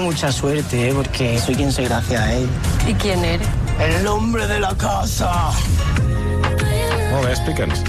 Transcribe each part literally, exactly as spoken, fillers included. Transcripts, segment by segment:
mucha suerte, ¿eh? Porque soy quien soy gracias a él. ¿Y quién eres? El hombre de la casa. Molt bé, explica'ns.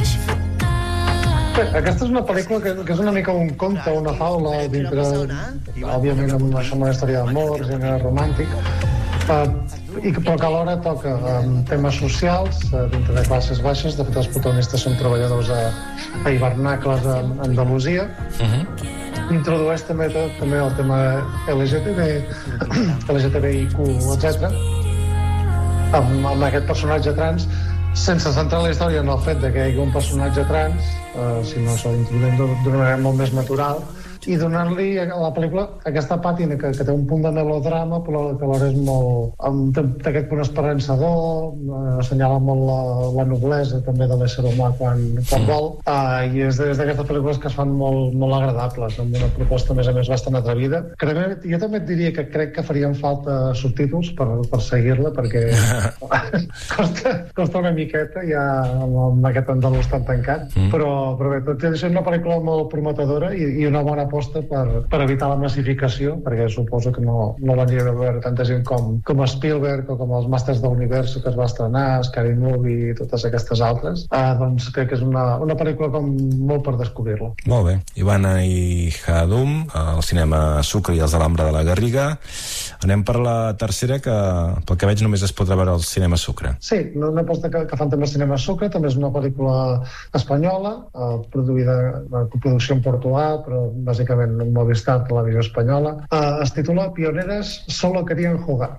Bé, aquesta és una pel·lícula que, que és una mica un conte, una faula, dintre, òbviament, amb una, amb una història d'amor, gènere romàntic, uh, i que, però que alhora toca um, temes socials, uh, dintre de classes baixes. De fet, els protagonistes són treballadors a, a hivernacles a Andalusia. Uh-huh. Introdueix també, també el tema L G T B, L G T B I Q, etcètera, amb, amb aquest personatge trans, sense centrar la història en el fet de que hi hagi un personatge trans, eh, sinó que l'introduïm d'una manera molt més natural, i donant-li a la pel·lícula aquesta pàtina que, que té un punt de melodrama, però que alhora és molt... amb, té aquest punt esperançador, eh, assenyala molt la, la noblesa també de l'ésser humà quan, quan vol, eh, i és, és d'aquestes pel·lícules que es fan molt, molt agradables, amb una proposta, a més a més, bastant atrevida. Crec, jo també et diria que crec que farien falta subtítols per, per seguir-la, perquè costa, costa una miqueta ja amb, amb aquest andalús tan tancat, mm. però, però bé, tot és una pel·lícula molt prometedora i, i una bona aposta per, per evitar la massificació, perquè suposo que no, no l'aniria a veure tanta gent com, com Spielberg o com els Masters de l'Univers que es va estrenar, Scary Movie i totes aquestes altres. Ah, doncs crec que és una, una pel·lícula com molt per descobrir-la. Molt bé. Ivana i Hadum, al cinema Sucre i els de l'Ambra de la Garriga. Anem per la tercera, que pel que veig només es podrà veure al cinema Sucre. Sí, una aposta que, que fan també al cinema Sucre, també és una pel·lícula espanyola, eh, produïda en coproducció en Portugal, però bàsicament en Movistar, televisió espanyola. Uh, es titula Pioneras solo querían jugar.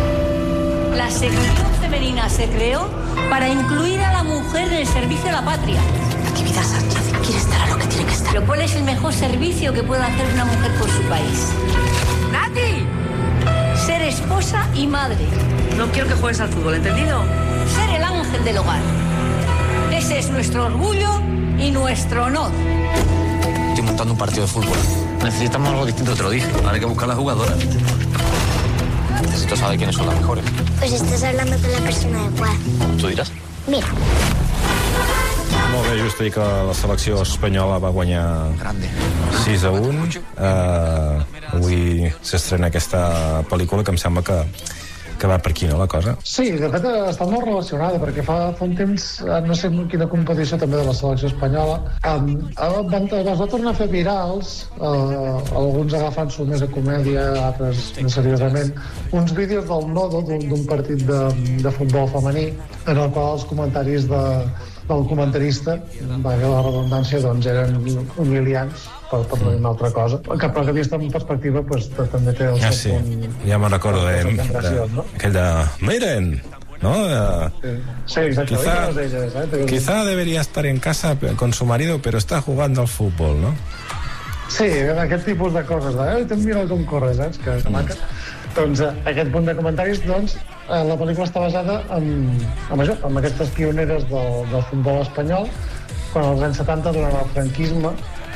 La sección femenina se creó para incluir a la mujer en el servicio de la patria. Natividad Sánchez quiere estar a lo que tiene que estar. Pero ¿cuál es el mejor servicio que puede hacer una mujer por su país? ¡Nati! Ser esposa y madre. No quiero que juegues al fútbol, ¿entendido? Ser el ángel del hogar. Ese es nuestro orgullo y nuestro honor. Estoy montando un partido de fútbol. Necesitamos algo distinto, te lo dije. Ahora hay que buscar a las jugadoras. Necesito saber quiénes son las mejores. Pues estás hablando con la persona adecuada. ¿Tú dirás? Mira. Molt bé, just dir que la selecció espanyola va guanyar sis a un. Uh, avui s'estrena aquesta pel·lícula que em sembla que que va per aquí, no, la cosa? Sí, de fet està molt relacionada, perquè fa, fa un temps, no sé quina competició també de la selecció espanyola, um, van, es va tornar a fer virals, uh, alguns agafant-s'ho més a comèdia, altres més seriosament, uns vídeos del Nodo, d'un partit de, de futbol femení, en el qual els comentaris de, del comentarista, vaga la redundància, doncs eren humiliants, per, per dir una altra cosa, que però que vist en perspectiva pues, també té el ah, seu sí. punt... Ja me'n recordo, eh? De, no? Aquell de... Miren! ¿No? Sí, sí, exacto. Quizá, ellas, ¿eh? quizá debería estar en casa con su marido, pero está jugando al fútbol, ¿no? Sí, aquest tipus de coses, de, eh, te'n mira com corres, saps? Que, que maca. Doncs eh, aquest punt de comentaris, doncs, eh, la pel·lícula està basada en, en això, en aquestes pioneres del, del futbol espanyol, quan als anys setanta, durant el franquisme,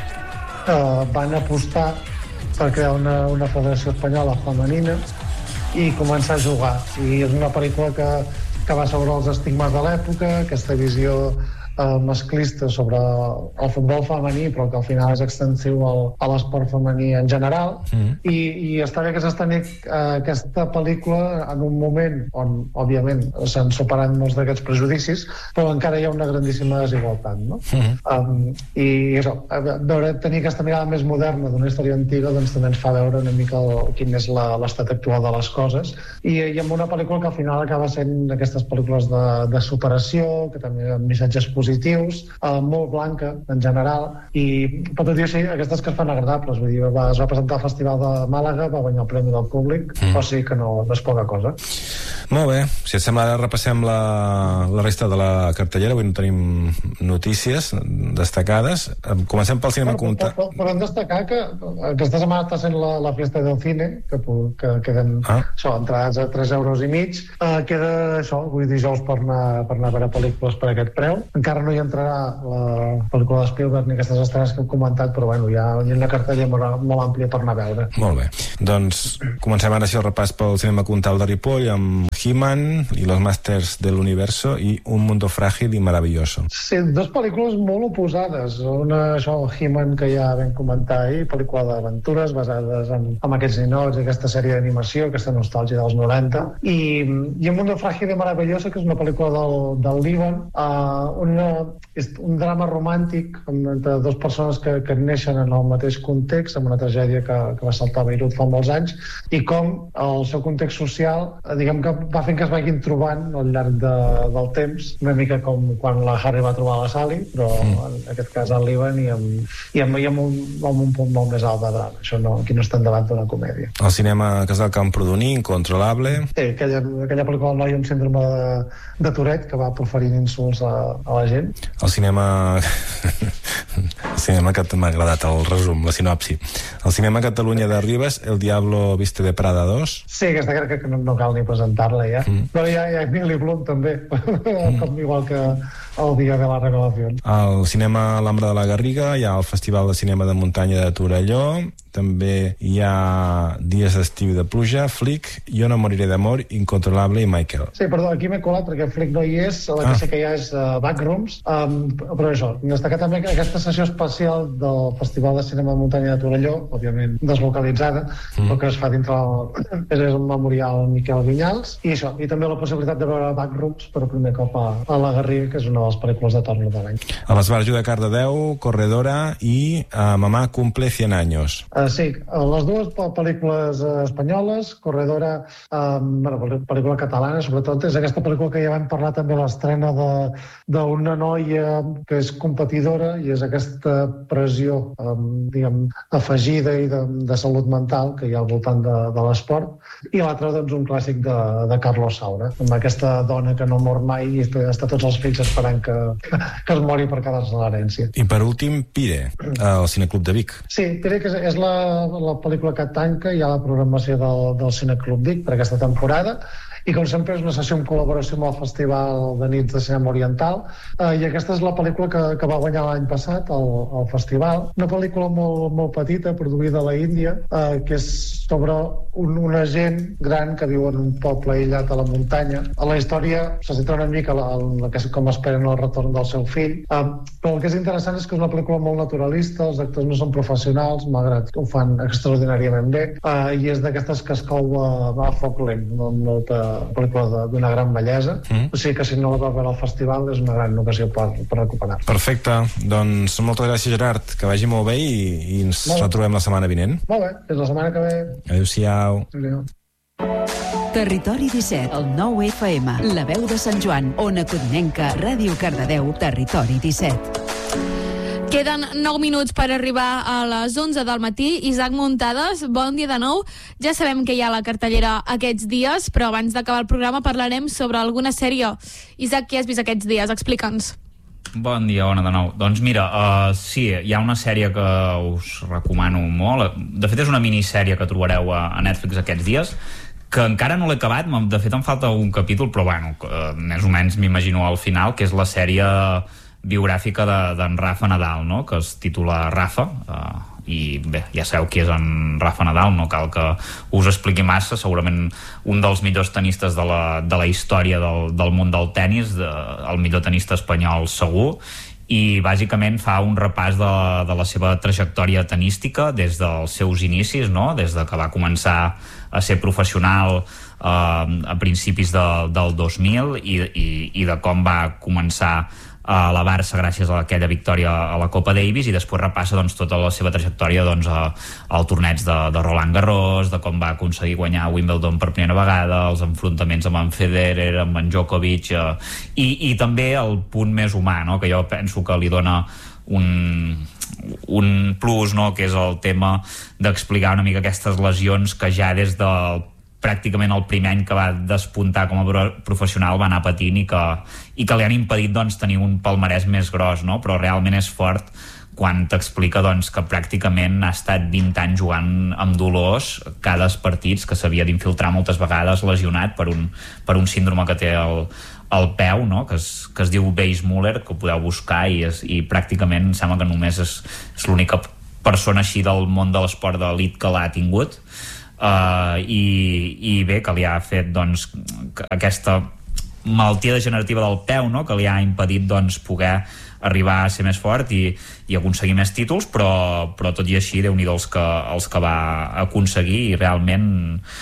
eh, van apostar per crear una, una federació espanyola femenina i començar a jugar. I és una pel·lícula que, que va sobre els estigmes de l'època, aquesta visió eh, masclista sobre el futbol femení, però que al final és extensiu al, a l'esport femení en general. Mm. I, i està bé que s'estreni eh, aquesta pel·lícula en un moment on, òbviament, s'han superat molts d'aquests prejudicis, però encara hi ha una grandíssima desigualtat, no? Mm. Um, I això, veure, tenir aquesta mirada més moderna d'una història antiga doncs també ens fa veure una mica el, quin és l'estat actual de les coses. I, i amb una pel·lícula que al final acaba sent aquestes pel·lícules de, de superació, que també amb missatges positius, eh, molt blanca en general, i per tot i així aquestes que es fan agradables, vull dir, va, es va presentar al Festival de Màlaga, va guanyar el Premi del Públic, mm. o sigui que no, no és poca cosa. Molt bé, si et sembla ara repassem la, la resta de la cartellera. Avui no tenim notícies destacades. Comencem pel cinema comptat. Però, però, però hem destacar que aquesta setmana està sent la, la Fiesta del Cine, que, que queden ah. això, entrades a tres euros i mig. Uh, queda això, avui dijous per anar, per anar a veure pel·lícules per aquest preu. Encara no hi entrarà la pel·lícula de Spielberg ni aquestes estrenes que hem comentat, però bueno, hi ha, hi ha una cartellera molt, molt àmplia per anar a veure. Molt bé. Doncs comencem ara sí el repàs pel cinema comptat de Ripoll amb He-Man y los Masters del Universo i Un Mundo Frágil y Maravilloso. Sí, dues pel·lícules molt oposades. Una, això, He-Man, que ja vam comentar ahir, pel·lícula d'aventures basades en, en aquests ninots, aquesta sèrie d'animació, aquesta nostàlgia dels noranta. I, i Un Mundo Frágil y Maravilloso, que és una pel·lícula del, del Líban, uh, una, és un drama romàntic entre dues persones que, que neixen en el mateix context, amb una tragèdia que, que va saltar a Beirut fa molts anys, i com el seu context social, diguem que va fent que es vagin trobant al llarg de, del temps, una mica com quan la Harry va trobar la Sally, però mm. en aquest cas al Líban i amb, i amb, i amb, un, amb un punt molt més alt de drama. Això no, aquí no estem davant d'una comèdia. El cinema Casal Camprodoní, Incontrolable. Sí, aquella, aquella pel·lícula del noi amb síndrome de, de Tourette que va proferint insults a, a la gent. El cinema... el cinema que m'ha agradat el resum, la sinopsi. El cinema Catalunya de Ribes, El Diablo Viste de Prada dos. Sí, aquesta crec que no, no cal ni presentar-la ja. Mm. Però hi ha, hi ha Emily Blunt també, mm. com igual que el dia de la revelació. Al cinema L'Ambra de la Garriga hi ha el Festival de Cinema de Muntanya de Torelló, també hi ha Dies d'estiu de pluja, Flick, Jo no moriré d'amor, Incontrolable i Michael. Sí, perdó, aquí m'he colat perquè Flick no hi és, la que ah. sé que hi ha és uh, Backrooms, um, però això, destacar també que aquesta sessió especial del Festival de Cinema de Muntanya de Torelló, òbviament deslocalitzada, mm. però que es fa dintre el, és un memorial Miquel Vinyals, i això, i també la possibilitat de veure Backrooms per primer cop a, a la Garriga, que és una de les pel·lícules de torn de l'any. A l'Esbarjo de Cardedeu, Corredora i uh, Mamà cumple cent años. Uh, sí, les dues pel·lícules uh, espanyoles, Corredora, um, bueno, pel·lícula catalana, sobretot és aquesta pel·lícula que ja vam parlar també a l'estrena d'una noia que és competidora i és aquesta pressió, um, diguem, afegida i de, de salut mental que hi ha al voltant de, de l'esport, i l'altre, doncs, un clàssic de, de Carlos Saura, amb aquesta dona que no mor mai i està tots els fills esperant que, que es mori per quedar-se l'herència. I per últim, Pire, al Cineclub de Vic. Sí, Pire, que és, és la, la pel·lícula que tanca ja la programació del, del Cineclub Vic per aquesta temporada, i com sempre és una sessió en col·laboració amb el Festival de Nits de Cinema Oriental, eh, i aquesta és la pel·lícula que, que va guanyar l'any passat al, al festival, una pel·lícula molt, molt petita, produïda a la Índia, eh, que és sobre un, un agent gran que viu en un poble aïllat a la muntanya. A la història se centra una mica en la que com esperen el retorn del seu fill, eh, però el que és interessant és que és una pel·lícula molt naturalista, els actors no són professionals, malgrat que ho fan extraordinàriament bé, eh, i és d'aquestes que es cou a, a foc lent, no, molta pel·lícula d'una gran bellesa, mm. o sigui que si no la va veure al festival és una gran ocasió per, per recuperar. Perfecte, doncs moltes gràcies, Gerard, que vagi molt bé i, i ens retrobem la setmana vinent. Molt bé, fins la setmana que ve. Adéu-siau. Adéu. Territori disset, el nou F M, la veu de Sant Joan, Ona Codinenca, Ràdio Cardedeu, Territori disset. Queden nou minuts per arribar a les onze del matí. Isaac Muntades, bon dia de nou. Ja sabem que hi ha la cartellera aquests dies, però abans d'acabar el programa parlarem sobre alguna sèrie. Isaac, què has vist aquests dies? Explica'ns. Bon dia, Ona, de nou. Doncs mira, uh, sí, hi ha una sèrie que us recomano molt. De fet, és una minissèrie que trobareu a, a Netflix aquests dies, que encara no l'he acabat. De fet, em falta un capítol, però bueno, uh, més o menys m'imagino al final, que és la sèrie biogràfica d'en de, Rafa Nadal, no? Que es titula Rafa, uh, i bé, ja sabeu qui és en Rafa Nadal, no cal que us expliqui massa, segurament un dels millors tenistes de la, de la història del, del món del tennis, de, el millor tenista espanyol segur, i bàsicament fa un repàs de, de la seva trajectòria tenística des dels seus inicis, no? Des de que va començar a ser professional eh, a principis de, del dos mil i, i, i de com va començar a elevar-se gràcies a aquella victòria a la Copa Davis, i després repassa doncs, tota la seva trajectòria doncs, a, al torneig de, de Roland Garros, de com va aconseguir guanyar Wimbledon per primera vegada, els enfrontaments amb en Federer, amb en Djokovic, eh, i, i també el punt més humà, no? Que jo penso que li dona un, un plus, no? Que és el tema d'explicar una mica aquestes lesions que ja des del pràcticament el primer any que va despuntar com a professional va anar patint i que, i que li han impedit doncs, tenir un palmarès més gros, no? Però realment és fort quan t'explica doncs, que pràcticament ha estat vint anys jugant amb dolors cada partits, que s'havia d'infiltrar moltes vegades lesionat per un, per un síndrome que té el, el peu, no? que, es, que es diu Weissmuller, que ho podeu buscar, i, és, i pràcticament sembla que només és, és l'única persona així del món de l'esport d'elit que l'ha tingut. uh, i, i bé, que li ha fet doncs, aquesta malaltia degenerativa del peu, no? Que li ha impedit doncs, poder arribar a ser més fort i, i aconseguir més títols, però, però tot i així Déu-n'hi-do els que, els que va aconseguir, i realment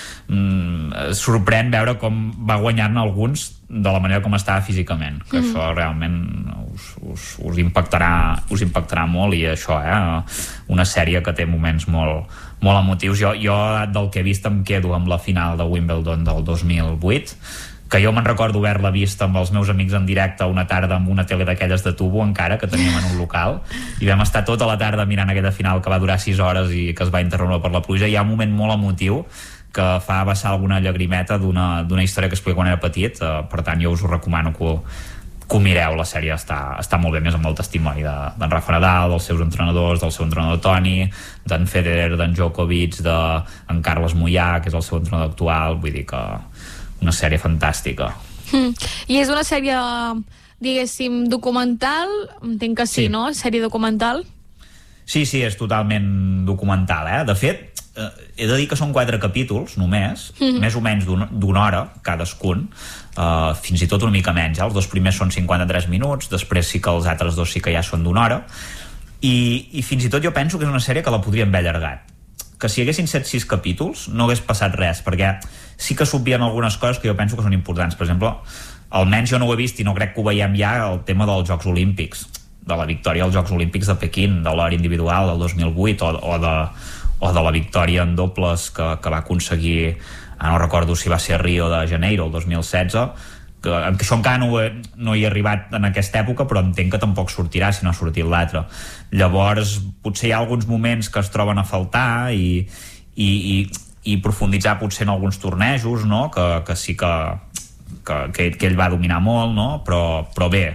mm, sorprèn veure com va guanyar-ne alguns de la manera com estava físicament, que mm. això realment us, us, us, impactarà, us impactarà molt, i això, eh? Una sèrie que té moments molt, molt emotius. Jo, jo del que he vist em quedo amb la final de Wimbledon del dos mil vuit, que jo me'n recordo haver-la vist amb els meus amics en directe una tarda amb una tele d'aquelles de tubo encara, que teníem en un local, i vam estar tota la tarda mirant aquella final que va durar sis hores i que es va interrompre per la pluja. Hi ha un moment molt emotiu que fa vessar alguna llagrimeta d'una, d'una història que explica quan era petit, uh, per tant jo us ho recomano que ho, que ho mireu. La sèrie està, està molt bé, més amb el testimoni de, d'en Rafa Nadal, dels seus entrenadors, del seu entrenador Toni, d'en Federer, d'en Djokovic, d'en Carles Moyà, que és el seu entrenador actual. Vull dir que una sèrie fantàstica. Mm. I és una sèrie, diguéssim, documental? Entenc que sí, sí, no? Sèrie documental? Sí, sí, és totalment documental, eh? De fet, eh, he de dir que són quatre capítols, només, mm-hmm. més o menys d'una, d'una hora, cadascun, eh, fins i tot una mica menys, eh? Els dos primers són cinquanta-tres minuts, després sí que els altres dos sí que ja són d'una hora, i, i fins i tot jo penso que és una sèrie que la podríem haver allargat, que si hi haguessin set sis capítols no hagués passat res, perquè sí que s'obvien algunes coses que jo penso que són importants. Per exemple, almenys jo no ho he vist i no crec que ho veiem ja, el tema dels Jocs Olímpics, de la victòria als Jocs Olímpics de Pequín, de l'or individual del dos mil vuit, o, o, de, o de la victòria en dobles que, que va aconseguir, no recordo si va ser a Rio de Janeiro el dos mil setze, que, que això encara no, he, no hi he arribat en aquesta època, però entenc que tampoc sortirà si no ha sortit l'altre. Llavors potser hi ha alguns moments que es troben a faltar, i, i, i, i profunditzar potser en alguns tornejos, no? que, que sí que, que, que, que ell va dominar molt, no? però, però bé,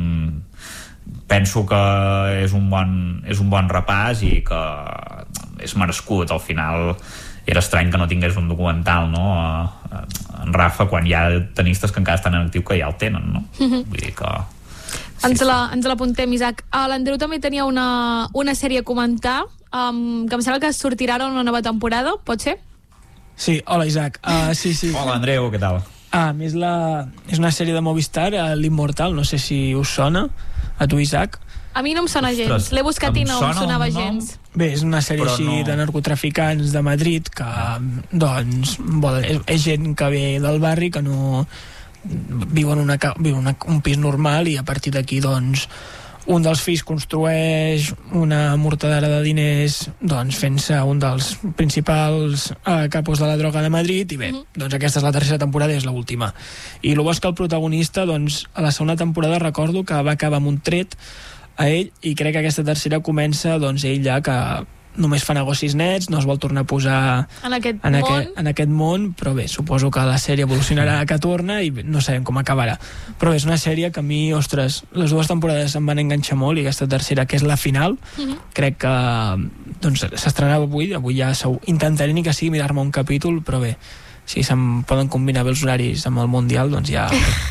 mm, penso que és un, bon, és un bon repàs i que és merescut. Al final era estrany que no tingués un documental, no? En Rafa, quan hi ha tenistes que encara estan en actiu que ja el tenen, no? Mm-hmm. Vull dir que... Sí, ens, la, ens l'apuntem, Isaac. Uh, L'Andreu també tenia una, una sèrie a comentar, um, que em sembla que sortirà ara una nova temporada, pot ser? Sí, hola Isaac. Uh, sí, sí. Hola Andreu, què tal? Ah, a més la, és una sèrie de Movistar, l'Immortal, no sé si us sona a tu, Isaac. A mi no em sona Ostres, gens, l'he buscat i no em sonava gens. Bé, és una sèrie Però així no... de narcotraficants de Madrid que, doncs, volen, és, és gent que ve del barri, que no viu en una, viu una, un pis normal, i a partir d'aquí, doncs, un dels fills construeix una mortadera de diners, doncs, fent-se un dels principals eh, capos de la droga de Madrid, i bé, mm-hmm. doncs aquesta és la tercera temporada i és l'última. I el bo és que el protagonista, doncs, a la segona temporada recordo que va acabar amb un tret a ell, i crec que aquesta tercera comença, doncs, ell ja que només fa negocis nets, no es vol tornar a posar en aquest, en món. Aquest, en aquest món, però bé, suposo que la sèrie evolucionarà a que torna i no sabem com acabarà. Però bé, és una sèrie que a mi, ostres, les dues temporades em van enganxar molt, i aquesta tercera, que és la final, mm-hmm. crec que doncs, s'estrenava avui, avui ja intentaré ni que sigui mirar-me un capítol, però bé, si se'm poden combinar bé els horaris amb el Mundial, doncs ja,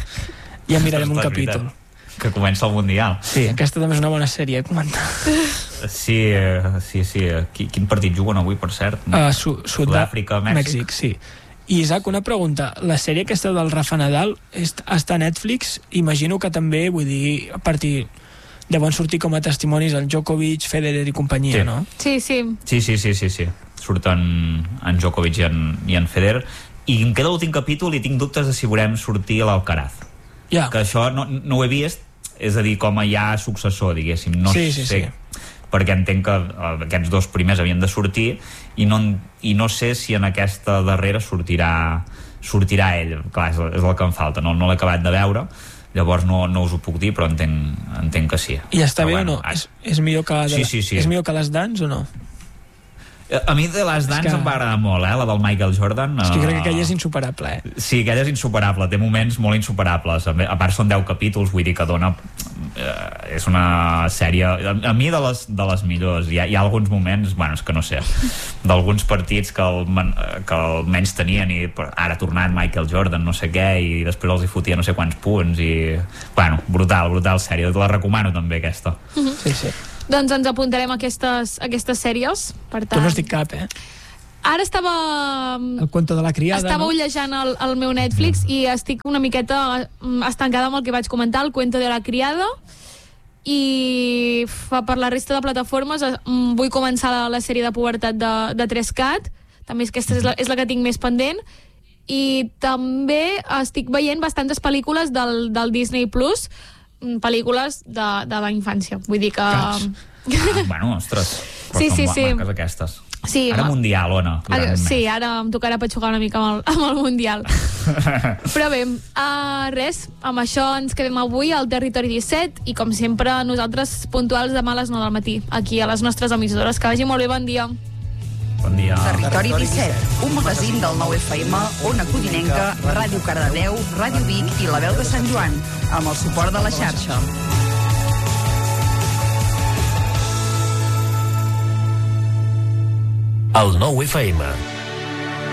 ja mirarem un capítol. Que comença el Mundial. Sí, aquesta també és una bona sèrie a comentar. Sí, sí, sí. Quin partit juguen avui, per cert? Uh, Su Sud-àfrica, Mèxic. Mèxic, sí. I Isaac, una pregunta. La sèrie aquesta del Rafa Nadal està a Netflix? Imagino que també, vull dir, a partir... deuen sortir com a testimonis el Djokovic, Federer i companyia, sí. no? Sí, sí. Sí, sí, sí, sí, sí. Surten en Djokovic i en, i en Federer. I em queda l'últim capítol i tinc dubtes de si veurem sortir l'Alcaraz. Ja. Que això no, no ho he vist, és a dir, com a ja successor, diguéssim. No sí, sí, sé, sí. Perquè entenc que aquests dos primers havien de sortir, i no, i no sé si en aquesta darrera sortirà, sortirà ell. Clar, és, és el que em falta, no, no l'he acabat de veure, llavors no, no us ho puc dir, però entenc, entenc que sí. I està però bé bueno, o no? És, és, millor que de, sí, sí, sí. és millor que les Dance o no? A mi The Last Dance que... em va agradar molt, eh? La del Michael Jordan. És que crec que aquella és insuperable, eh? Sí, aquella és insuperable, té moments molt insuperables. A part són deu capítols, vull dir que dona... Eh, és una sèrie... A, a mi de les, de les millors. Hi ha, hi ha alguns moments, bueno, és que no sé, d'alguns partits que el, que el menys tenien, i ara tornant Michael Jordan, no sé què, i després els hi fotia no sé quants punts, i... Bueno, brutal, brutal sèrie. La recomano també, aquesta. Sí, sí. Doncs ens apuntarem a aquestes, a aquestes sèries, per tant... Tu no es dic cap, eh? Ara estava... El cuento de la criada, Estava no? ullejant el, el meu Netflix i estic una miqueta estancada amb el que vaig comentar, el cuento de la criada, i fa per la resta de plataformes vull començar la, la sèrie de pubertat de, de tres cat, també és, aquesta és la, és la que tinc més pendent, i també estic veient bastantes pel·lícules del, del Disney Plus, pel·lícules de, de la infància, vull dir que... Ah, bueno, ostres, però sí, sí, són sí. maques aquestes. Sí, ara ma... Mundial, Ona. Ara, sí, ara em tocarà patxugar una mica amb el, amb el Mundial. Però bé, uh, res, amb això ens quedem avui al Territori disset i com sempre nosaltres puntuals demà a les nou del matí, aquí a les nostres emissores. Que vagi molt bé, bon dia. Bon dia. Territori disset, un magazín del nou F M, Ona Codinenca, Ràdio Cardedeu, Ràdio Vic i La Veu de Sant Joan, amb el suport de la xarxa. El nou F M.